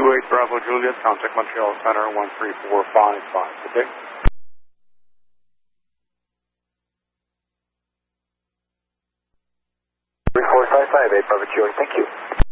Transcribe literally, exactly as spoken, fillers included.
eight Bravo Juliet, contact Montreal Center one three four five five. Okay? three four five five, eight Bravo Juliet, thank you.